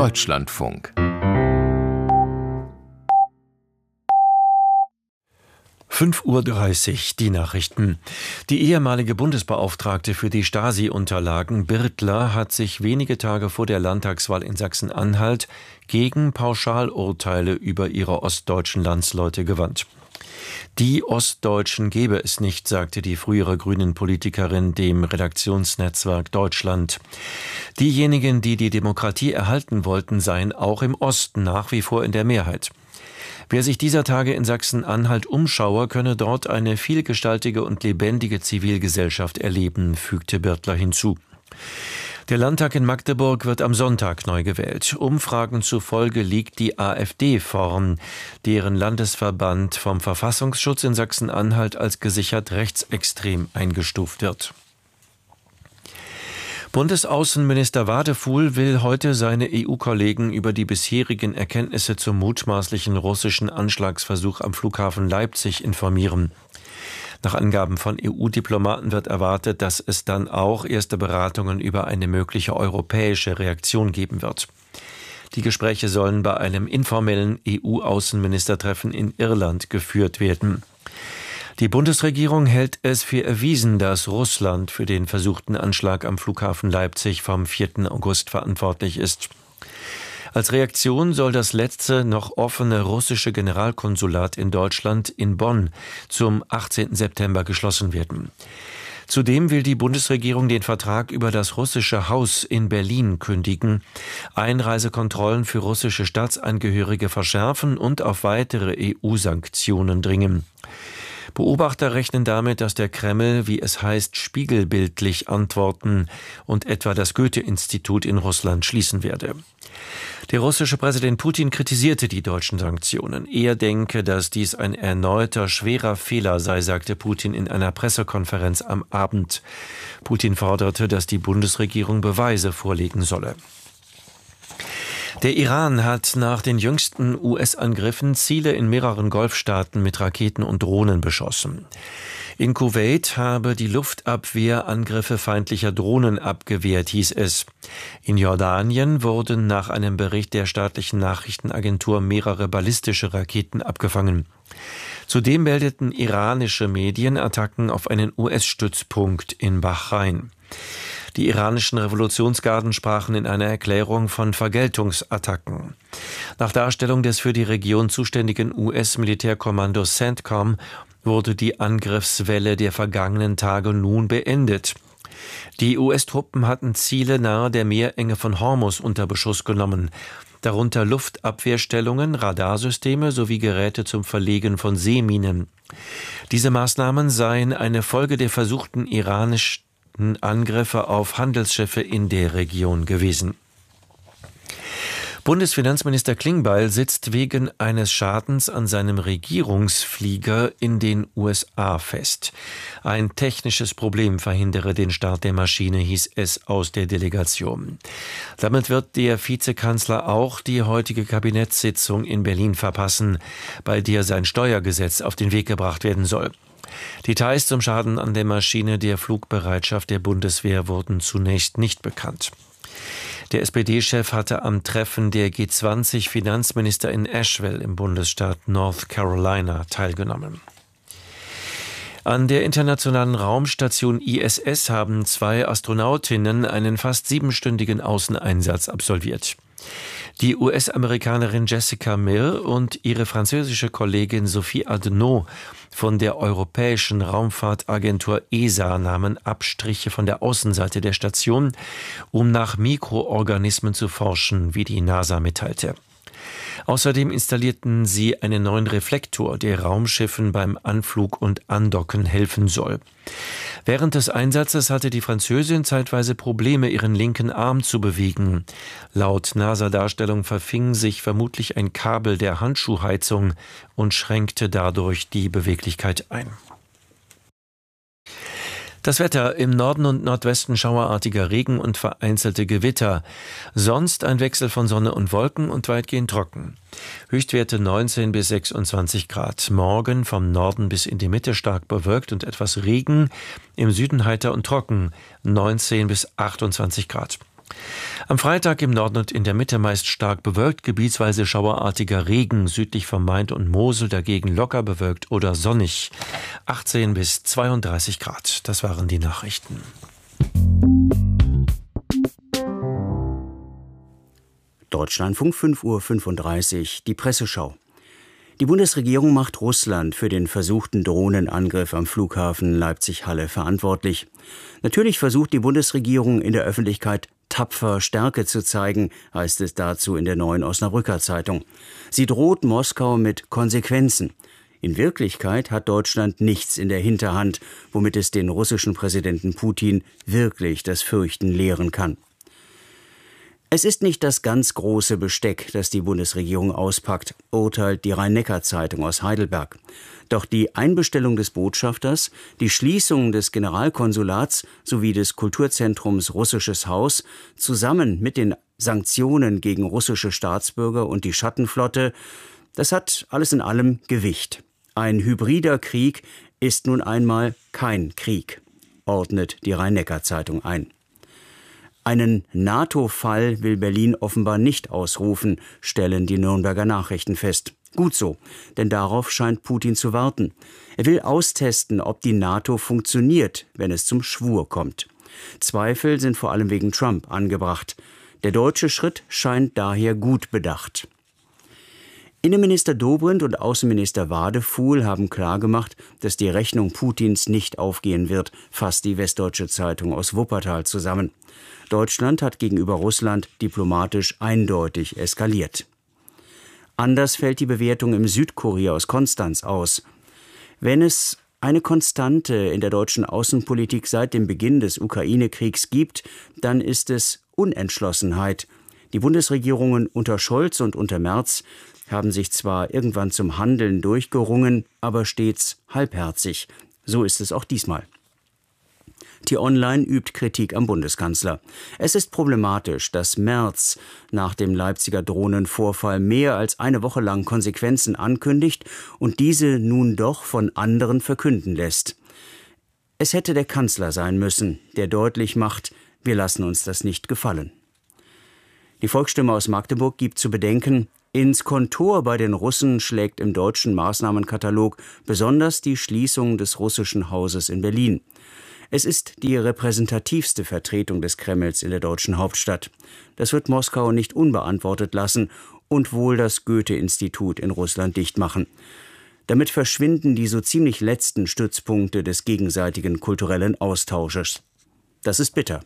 Deutschlandfunk. 5:30 Uhr, die Nachrichten. Die ehemalige Bundesbeauftragte für die Stasi-Unterlagen, Birtler, hat sich wenige Tage vor der Landtagswahl in Sachsen-Anhalt gegen Pauschalurteile über ihre ostdeutschen Landsleute gewandt. Die Ostdeutschen gebe es nicht, sagte die frühere Grünen-Politikerin dem Redaktionsnetzwerk Deutschland. Diejenigen, die die Demokratie erhalten wollten, seien auch im Osten nach wie vor in der Mehrheit. Wer sich dieser Tage in Sachsen-Anhalt umschaue, könne dort eine vielgestaltige und lebendige Zivilgesellschaft erleben, fügte Birtler hinzu. Der Landtag in Magdeburg wird am Sonntag neu gewählt. Umfragen zufolge liegt die AfD vorn, deren Landesverband vom Verfassungsschutz in Sachsen-Anhalt als gesichert rechtsextrem eingestuft wird. Bundesaußenminister Wadefuhl will heute seine EU-Kollegen über die bisherigen Erkenntnisse zum mutmaßlichen russischen Anschlagsversuch am Flughafen Leipzig informieren. Nach Angaben von EU-Diplomaten wird erwartet, dass es dann auch erste Beratungen über eine mögliche europäische Reaktion geben wird. Die Gespräche sollen bei einem informellen EU-Außenministertreffen in Irland geführt werden. Die Bundesregierung hält es für erwiesen, dass Russland für den versuchten Anschlag am Flughafen Leipzig vom 4. August verantwortlich ist. Als Reaktion soll das letzte noch offene russische Generalkonsulat in Deutschland in Bonn zum 18. September geschlossen werden. Zudem will die Bundesregierung den Vertrag über das russische Haus in Berlin kündigen, Einreisekontrollen für russische Staatsangehörige verschärfen und auf weitere EU-Sanktionen dringen. Beobachter rechnen damit, dass der Kreml, wie es heißt, spiegelbildlich antworten und etwa das Goethe-Institut in Russland schließen werde. Der russische Präsident Putin kritisierte die deutschen Sanktionen. Er denke, dass dies ein erneuter schwerer Fehler sei, sagte Putin in einer Pressekonferenz am Abend. Putin forderte, dass die Bundesregierung Beweise vorlegen solle. Der Iran hat nach den jüngsten US-Angriffen Ziele in mehreren Golfstaaten mit Raketen und Drohnen beschossen. In Kuwait habe die Luftabwehr Angriffe feindlicher Drohnen abgewehrt, hieß es. In Jordanien wurden nach einem Bericht der staatlichen Nachrichtenagentur mehrere ballistische Raketen abgefangen. Zudem meldeten iranische Medien Attacken auf einen US-Stützpunkt in Bahrain. Die iranischen Revolutionsgarden sprachen in einer Erklärung von Vergeltungsattacken. Nach Darstellung des für die Region zuständigen US-Militärkommandos CENTCOM wurde die Angriffswelle der vergangenen Tage nun beendet. Die US-Truppen hatten Ziele nahe der Meerenge von Hormuz unter Beschuss genommen, darunter Luftabwehrstellungen, Radarsysteme sowie Geräte zum Verlegen von Seeminen. Diese Maßnahmen seien eine Folge der versuchten iranischen Angriffe auf Handelsschiffe in der Region gewesen. Bundesfinanzminister Klingbeil sitzt wegen eines Schadens an seinem Regierungsflieger in den USA fest. Ein technisches Problem verhindere den Start der Maschine, hieß es aus der Delegation. Damit wird der Vizekanzler auch die heutige Kabinettssitzung in Berlin verpassen, bei der sein Steuergesetz auf den Weg gebracht werden soll. Details zum Schaden an der Maschine der Flugbereitschaft der Bundeswehr wurden zunächst nicht bekannt. Der SPD-Chef hatte am Treffen der G20-Finanzminister in Asheville im Bundesstaat North Carolina teilgenommen. An der internationalen Raumstation ISS haben 2 Astronautinnen einen fast 7-stündigen Außeneinsatz absolviert. Die US-Amerikanerin Jessica Meir und ihre französische Kollegin Sophie Adenau von der Europäischen Raumfahrtagentur ESA nahmen Abstriche von der Außenseite der Station, um nach Mikroorganismen zu forschen, wie die NASA mitteilte. Außerdem installierten sie einen neuen Reflektor, der Raumschiffen beim Anflug und Andocken helfen soll. Während des Einsatzes hatte die Französin zeitweise Probleme, ihren linken Arm zu bewegen. Laut NASA-Darstellung verfing sich vermutlich ein Kabel der Handschuhheizung und schränkte dadurch die Beweglichkeit ein. Das Wetter: im Norden und Nordwesten schauerartiger Regen und vereinzelte Gewitter. Sonst ein Wechsel von Sonne und Wolken und weitgehend trocken. Höchstwerte 19 bis 26 Grad. Morgen vom Norden bis in die Mitte stark bewölkt und etwas Regen. Im Süden heiter und trocken. 19 bis 28 Grad. Am Freitag im Norden und in der Mitte meist stark bewölkt, gebietsweise schauerartiger Regen, südlich vom Main und Mosel dagegen locker bewölkt oder sonnig. 18 bis 32 Grad, das waren die Nachrichten. Deutschlandfunk 5:35 Uhr, die Presseschau. Die Bundesregierung macht Russland für den versuchten Drohnenangriff am Flughafen Leipzig-Halle verantwortlich. Natürlich versucht die Bundesregierung in der Öffentlichkeit tapfer Stärke zu zeigen, heißt es dazu in der Neuen Osnabrücker Zeitung. Sie droht Moskau mit Konsequenzen. In Wirklichkeit hat Deutschland nichts in der Hinterhand, womit es den russischen Präsidenten Putin wirklich das Fürchten lehren kann. Es ist nicht das ganz große Besteck, das die Bundesregierung auspackt, urteilt die Rhein-Neckar-Zeitung aus Heidelberg. Doch die Einbestellung des Botschafters, die Schließung des Generalkonsulats sowie des Kulturzentrums Russisches Haus zusammen mit den Sanktionen gegen russische Staatsbürger und die Schattenflotte, das hat alles in allem Gewicht. Ein hybrider Krieg ist nun einmal kein Krieg, ordnet die Rhein-Neckar-Zeitung ein. Einen NATO-Fall will Berlin offenbar nicht ausrufen, stellen die Nürnberger Nachrichten fest. Gut so, denn darauf scheint Putin zu warten. Er will austesten, ob die NATO funktioniert, wenn es zum Schwur kommt. Zweifel sind vor allem wegen Trump angebracht. Der deutsche Schritt scheint daher gut bedacht. Innenminister Dobrindt und Außenminister Wadefuhl haben klargemacht, dass die Rechnung Putins nicht aufgehen wird, fasst die Westdeutsche Zeitung aus Wuppertal zusammen. Deutschland hat gegenüber Russland diplomatisch eindeutig eskaliert. Anders fällt die Bewertung im Südkurier aus Konstanz aus. Wenn es eine Konstante in der deutschen Außenpolitik seit dem Beginn des Ukraine-Kriegs gibt, dann ist es Unentschlossenheit. Die Bundesregierungen unter Scholz und unter Merz haben sich zwar irgendwann zum Handeln durchgerungen, aber stets halbherzig. So ist es auch diesmal. T-Online übt Kritik am Bundeskanzler. Es ist problematisch, dass Merz nach dem Leipziger Drohnenvorfall mehr als eine Woche lang Konsequenzen ankündigt und diese nun doch von anderen verkünden lässt. Es hätte der Kanzler sein müssen, der deutlich macht, wir lassen uns das nicht gefallen. Die Volksstimme aus Magdeburg gibt zu bedenken, ins Kontor bei den Russen schlägt im deutschen Maßnahmenkatalog besonders die Schließung des russischen Hauses in Berlin. Es ist die repräsentativste Vertretung des Kremls in der deutschen Hauptstadt. Das wird Moskau nicht unbeantwortet lassen und wohl das Goethe-Institut in Russland dicht machen. Damit verschwinden die so ziemlich letzten Stützpunkte des gegenseitigen kulturellen Austausches. Das ist bitter.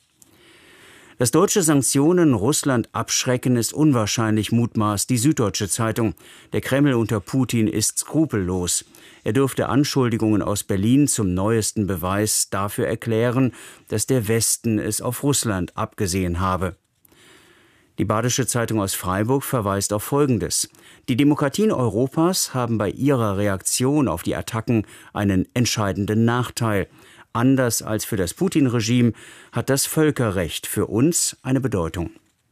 Dass deutsche Sanktionen Russland abschrecken, ist unwahrscheinlich, mutmaßt die Süddeutsche Zeitung. Der Kreml unter Putin ist skrupellos. Er dürfte Anschuldigungen aus Berlin zum neuesten Beweis dafür erklären, dass der Westen es auf Russland abgesehen habe. Die Badische Zeitung aus Freiburg verweist auf Folgendes. Die Demokratien Europas haben bei ihrer Reaktion auf die Attacken einen entscheidenden Nachteil. Anders als für das Putin-Regime hat das Völkerrecht für uns eine Bedeutung.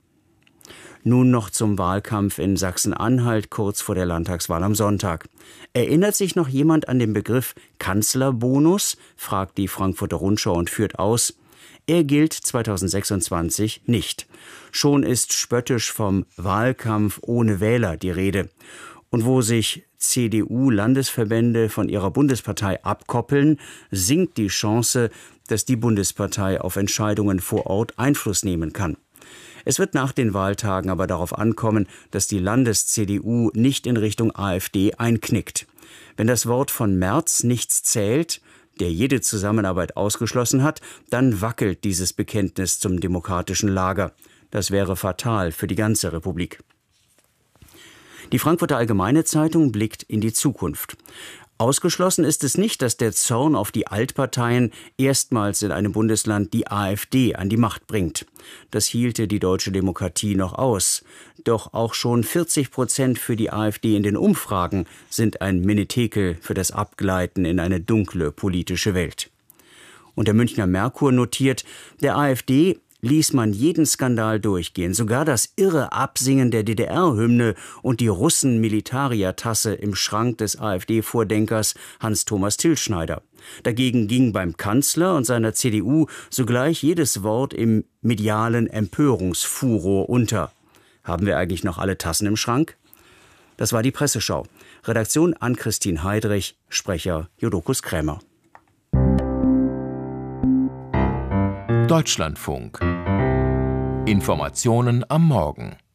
Nun noch zum Wahlkampf in Sachsen-Anhalt kurz vor der Landtagswahl am Sonntag. Erinnert sich noch jemand an den Begriff Kanzlerbonus? Fragt die Frankfurter Rundschau und führt aus. Er gilt 2026 nicht. Schon ist spöttisch vom Wahlkampf ohne Wähler die Rede. Und wo sich CDU-Landesverbände von ihrer Bundespartei abkoppeln, sinkt die Chance, dass die Bundespartei auf Entscheidungen vor Ort Einfluss nehmen kann. Es wird nach den Wahltagen aber darauf ankommen, dass die Landes-CDU nicht in Richtung AfD einknickt. Wenn das Wort von Merz nichts zählt, der jede Zusammenarbeit ausgeschlossen hat, dann wackelt dieses Bekenntnis zum demokratischen Lager. Das wäre fatal für die ganze Republik. Die Frankfurter Allgemeine Zeitung blickt in die Zukunft. Ausgeschlossen ist es nicht, dass der Zorn auf die Altparteien erstmals in einem Bundesland die AfD an die Macht bringt. Das hielte die deutsche Demokratie noch aus. Doch auch schon 40% für die AfD in den Umfragen sind ein Menetekel für das Abgleiten in eine dunkle politische Welt. Und der Münchner Merkur notiert, der AfD ließ man jeden Skandal durchgehen, sogar das irre Absingen der DDR-Hymne und die Russen-Militaria-Tasse im Schrank des AfD-Vordenkers Hans-Thomas Tilschneider. Dagegen ging beim Kanzler und seiner CDU sogleich jedes Wort im medialen Empörungsfuror unter. Haben wir eigentlich noch alle Tassen im Schrank? Das war die Presseschau. Redaktion Ann-Christine Heidrich, Sprecher Jodokus Krämer. Deutschlandfunk. Informationen am Morgen.